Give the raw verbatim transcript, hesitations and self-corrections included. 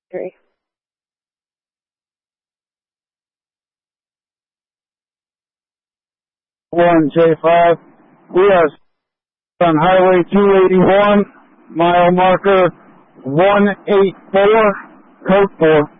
Three. One J five. We are on Highway two eighty-one, mile marker one eight four, code four.